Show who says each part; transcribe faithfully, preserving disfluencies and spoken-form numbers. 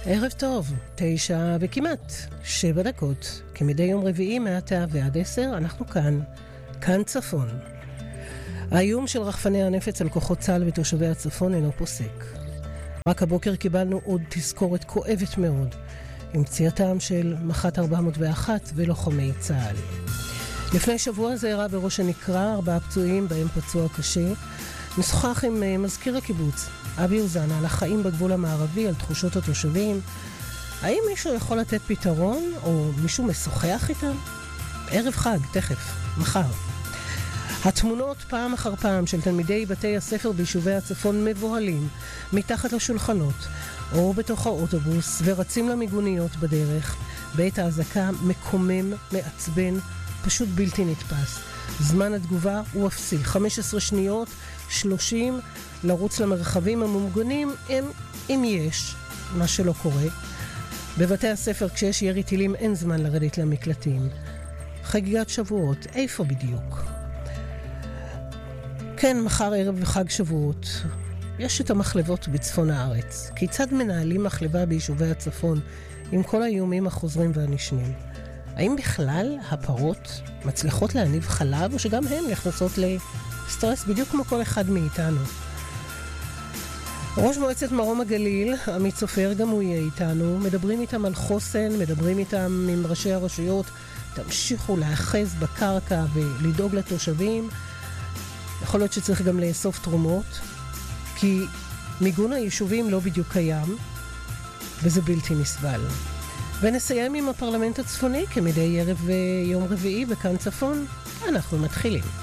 Speaker 1: ערב טוב, תשע וכמעט שבע דקות, כמדי יום רביעי מעתה ועד עשר, אנחנו כאן, כאן צפון. האיום של רחפני הנפץ על כוחות צה"ל ותושבי הצפון אינו פוסק. רק הבוקר קיבלנו עוד תזכורת כואבת מאוד, עם פציעתם של מח"ט ארבע מאות ואחת ולוחמי צה"ל. לפני שבוע זה אירע בראש הנקרה, ארבעה פצועים בהם פצוע קשה. נשוחח עם מזכיר הקיבוץ, אבי אוזנה, על החיים בגבול המערבי, על תחושות התושבים. האם מישהו יכול לתת פתרון, או מישהו משוחח איתם? ערב חג, תכף, מחר. התמונות פעם אחר פעם של תלמידי בתי הספר ביישובי הצפון מבוהלים מתחת לשולחנות, או בתוך האוטובוס, ורצים למיגוניות בדרך. בעת ההזקה מקומם, מעצבן, פשוט בלתי נתפס. זמן התגובה הוא אפסי, חמש עשרה שניות, שלושים, לרוץ למרחבים הממוגנים, אם, אם יש, מה שלא קורה. בבתי הספר כשיש ירי טילים אין זמן לרדת למקלטים. חגיגת שבועות, איפה בדיוק? כן, מחר ערב וחג שבועות. יש את המחלבות בצפון הארץ. כיצד מנהלים מחלבה ביישובי הצפון עם כל האיומים החוזרים והנשנים? האם בכלל הפרות מצליחות להניב חלב, או שגם הן נכנסות לסטרס בדיוק כמו כל אחד מאיתנו? ראש מועצת מרום הגליל, עמית סופר, גם הוא יהיה איתנו. מדברים איתם על חוסן, מדברים איתם עם ראשי הרשויות. תמשיכו להאחז בקרקע ולדאוג לתושבים. יכול להיות שצריך גם לאסוף תרומות, כי מיגון היישובים לא בדיוק קיים, וזה בלתי נסבל. ונסיים עם הפרלמנט הצפוני כמדי ערב יום רביעי בכאן צפון. אנחנו מתחילים.